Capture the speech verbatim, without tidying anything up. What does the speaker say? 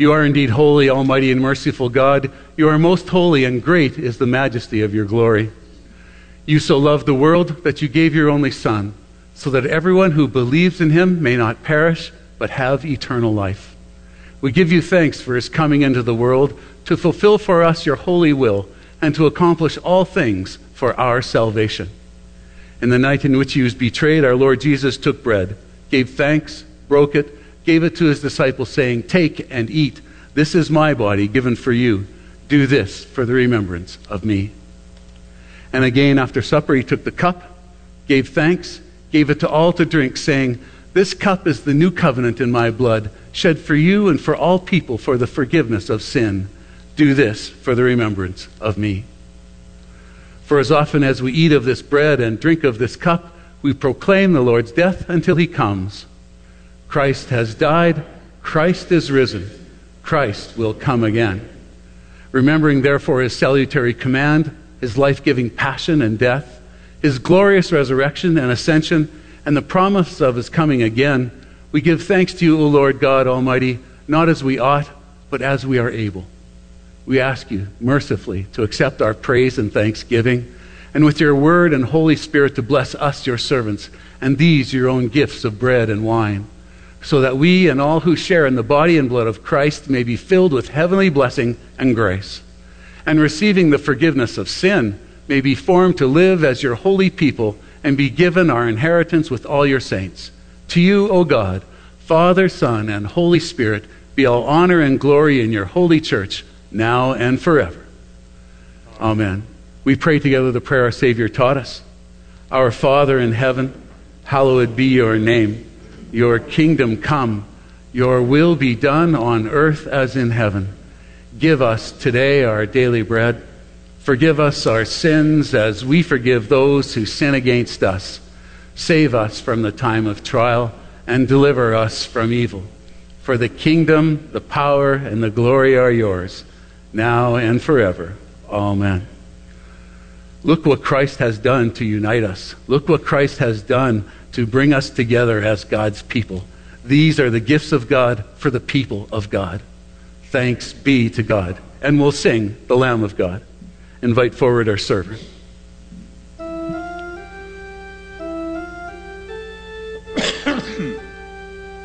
You are indeed holy, almighty, and merciful God. You are most holy, and great is the majesty of your glory. You so loved the world that you gave your only Son, so that everyone who believes in him may not perish, but have eternal life. We give you thanks for his coming into the world to fulfill for us your holy will and to accomplish all things for our salvation. In the night in which he was betrayed, our Lord Jesus took bread, gave thanks, broke it, gave it to his disciples, saying, "Take and eat. This is my body given for you. Do this for the remembrance of me." And again, after supper, he took the cup, gave thanks, gave it to all to drink, saying, "This cup is the new covenant in my blood, shed for you and for all people for the forgiveness of sin. Do this for the remembrance of me." For as often as we eat of this bread and drink of this cup, we proclaim the Lord's death until he comes. Christ has died. Christ is risen. Christ will come again. Remembering therefore his salutary command, his life-giving passion and death, his glorious resurrection and ascension, and the promise of his coming again, we give thanks to you, O Lord God Almighty, not as we ought, but as we are able. We ask you mercifully to accept our praise and thanksgiving, and with your word and Holy Spirit to bless us, your servants, and these your own gifts of bread and wine, so that we and all who share in the body and blood of Christ may be filled with heavenly blessing and grace, and receiving the forgiveness of sin, may be formed to live as your holy people and be given our inheritance with all your saints. To you, O God, Father, Son, and Holy Spirit, be all honor and glory in your holy church, now and forever. Amen. We pray together the prayer our Savior taught us. Our Father in heaven, hallowed be your name. Your kingdom come. Your will be done on earth as in heaven. Give us today our daily bread. Forgive us our sins as we forgive those who sin against us. Save us from the time of trial and deliver us from evil. For the kingdom, the power, and the glory are yours, now and forever. Amen. Look what Christ has done to unite us. Look what Christ has done to bring us together as God's people. These are the gifts of God for the people of God. Thanks be to God. And we'll sing the Lamb of God. Invite forward our servant.